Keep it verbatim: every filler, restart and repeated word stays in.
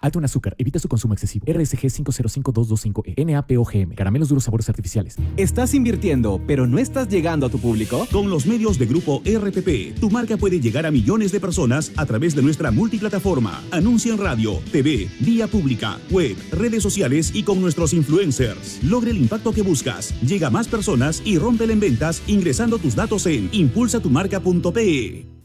Alto en azúcar. Evita su consumo excesivo. R S G cinco cero cinco dos dos cinco E. N A P O G M. Caramelos duros sabores artificiales. ¿Estás invirtiendo, pero no estás llegando a tu público? Con los medios de Grupo R P P, tu marca puede llegar a millones de personas a través de nuestra multiplataforma. Anuncia en radio, T V, vía pública, web, redes sociales y con nuestros influencers. Logre el impacto que buscas. Llega a más personas y rómpela en ventas ingresando tus datos en impulsa tu marca punto pe.